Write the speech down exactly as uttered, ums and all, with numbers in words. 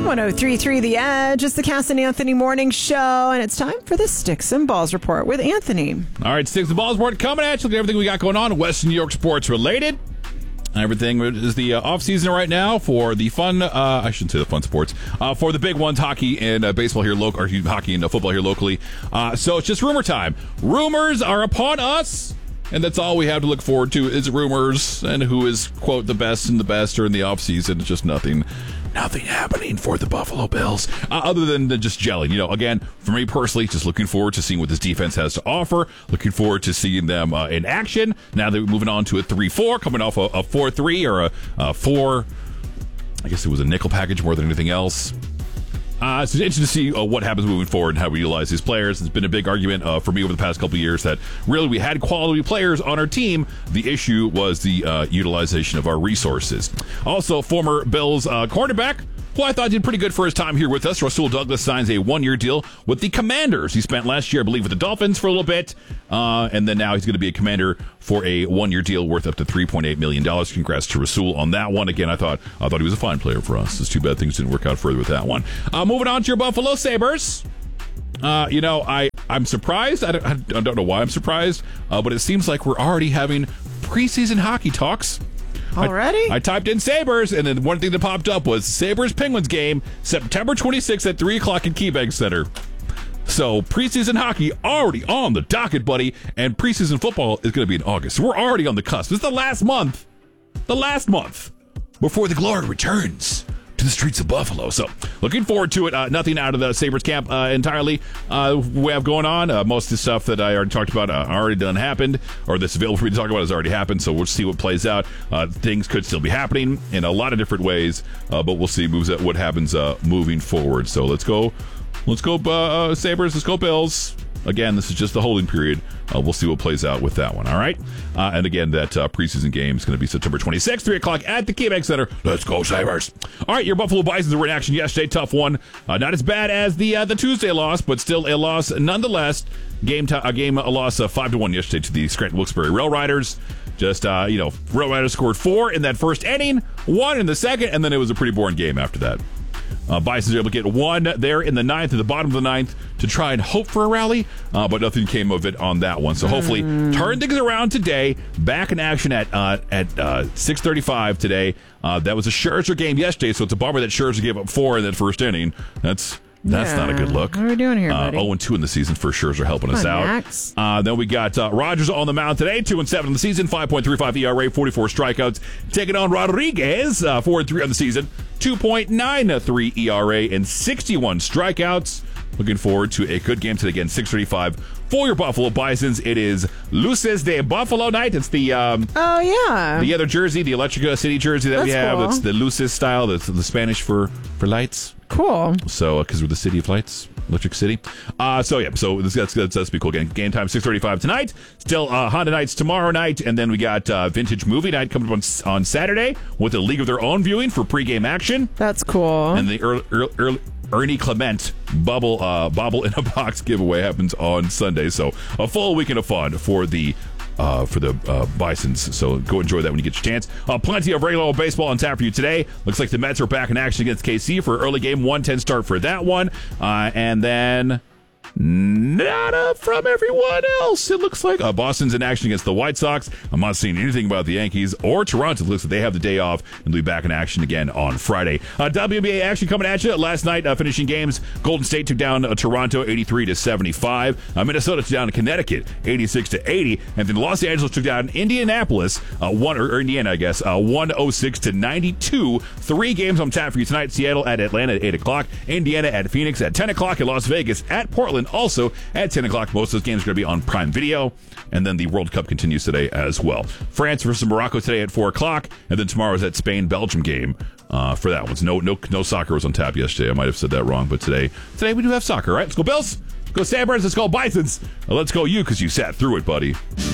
one oh three point three The Edge. It's the Cass and Anthony Morning Show, and it's time for the Sticks and Balls Report with Anthony. All right, Sticks and Balls Report coming at you. Look at everything we got going on, Western New York sports related. Everything is the uh, off season right now for the fun. Uh, I shouldn't say the fun sports. Uh, for the big ones, hockey and uh, baseball here, local, or hockey and uh, football here locally. Uh, so it's just rumor time. Rumors are upon us, and that's all we have to look forward to is rumors and who is quote the best and the best during the off season. It's just nothing. Nothing happening for the Buffalo Bills uh, other than the just gelling. You know, again, for me personally, just looking forward to seeing what this defense has to offer. Looking forward to seeing them uh, in action. Now that we're moving on to a three four, coming off a four three or a, a four. I guess it was a nickel package more than anything else. Uh, it's interesting to see uh, what happens moving forward and how we utilize these players. It's been a big argument uh, for me over the past couple of years that really we had quality players on our team. The issue was the uh, utilization of our resources. Also, former Bills uh, cornerback, who I thought did pretty good for his time here with us, Rasul Douglas signs a one-year deal with the Commanders. He spent last year, I believe, with the Dolphins for a little bit, uh, and then now he's going to be a Commander for a one-year deal worth up to three point eight million dollars. Congrats to Rasul on that one. Again, I thought I thought he was a fine player for us. It's too bad things didn't work out further with that one. Uh, moving on to your Buffalo Sabres. Uh, you know, I, I'm surprised. I don't, I don't know why I'm surprised, uh, but it seems like we're already having preseason hockey talks. Already? I, I typed in Sabres, and then one thing that popped up was Sabres-Penguins game, September twenty-sixth at three o'clock in KeyBank Center. So preseason hockey already on the docket, buddy, and preseason football is going to be in August. So we're already on the cusp. This is the last month, the last month before the glory returns to the streets of Buffalo. So looking forward to it. Uh, nothing out of the Sabres camp uh, entirely uh, we have going on. Uh, most of the stuff that I already talked about uh, already done happened, or that's available for me to talk about has already happened. So we'll see what plays out. Uh, things could still be happening in a lot of different ways, uh, but we'll see moves at what happens uh, moving forward. So let's go. Let's go uh, Sabres. Let's go Bills. Again, this is just the holding period. Uh, we'll see what plays out with that one, all right? Uh, and again, that uh, preseason game is going to be September twenty-sixth, three o'clock at the KeyBank Center. Let's go, Sabres. All right, your Buffalo Bisons were in action yesterday. Tough one. Uh, not as bad as the uh, the Tuesday loss, but still a loss nonetheless. Game t- a game a loss of five to one yesterday to the Scranton Wilkes-Barre Rail Riders. Just, uh, you know, Rail Riders scored four in that first inning, one in the second, and then it was a pretty boring game after that. Uh, Bisons are able to get one there in the ninth, at the bottom of the ninth, to try and hope for a rally, uh, but nothing came of it on that one. So hopefully, mm. turn things around today. Back in action at uh, at uh, six thirty-five today. Uh, that was a Scherzer game yesterday, so it's a bummer that Scherzer gave up four in that first inning. That's that's yeah. not a good look. What are we doing here, uh, buddy? oh and two in the season for Scherzer, helping Come us on, out. Max. Uh, then we got uh, Rogers on the mound today, two and seven in the season, five point three five E R A, forty-four strikeouts. Taking on Rodriguez, uh, four and three on the season, two point nine three E R A, and sixty-one strikeouts. Looking forward to a good game today. Again, six thirty-five for your Buffalo Bisons. It is Luces de Buffalo night. It's the um, oh yeah the other jersey, the Electrica City jersey that That's we have. cool. It's the Luces style. That's the Spanish for for lights. Cool. So, because uh, we're the city of lights, Electric City. Uh, so, yeah, so this, that's, that's, that's be cool. Again, game time, six thirty-five tonight. Still uh, Honda Nights tomorrow night. And then we got uh, Vintage Movie Night coming up on, on Saturday with a League of Their Own viewing for pregame action. That's cool. And the early, early, early Ernie Clement bubble uh, bobble in a box giveaway happens on Sunday. So, a full weekend of fun for the Uh, for the uh, Bisons, so go enjoy that when you get your chance. Uh, plenty of regular baseball on tap for you today. Looks like the Mets are back in action against K C for early game one ten start for that one, uh, and then nada from everyone else. It looks like uh, Boston's in action against the White Sox. I'm not seeing anything about the Yankees or Toronto. It looks like they have the day off and will be back in action again on Friday. Uh, W N B A action coming at you last night. Uh, finishing games: Golden State took down uh, Toronto eighty-three to seventy-five. Uh, Minnesota took down Connecticut eighty-six to eighty, and then Los Angeles took down Indianapolis uh, one or, or Indiana, I guess, uh, one oh six to ninety-two. Three games on tap for you tonight: Seattle at Atlanta at eight o'clock, Indiana at Phoenix at ten o'clock, and Las Vegas at Portland also at ten o'clock. Most of those games are going to be on Prime Video, and then the World Cup continues today as well. France versus Morocco today at four o'clock, and then tomorrow is that Spain-Belgium game uh, for that one. So no, no, no soccer was on tap yesterday. I might have said that wrong, but today, today we do have soccer. All right, let's go Bills, let's go Sabres, let's go Bisons, let's go you because you sat through it, buddy.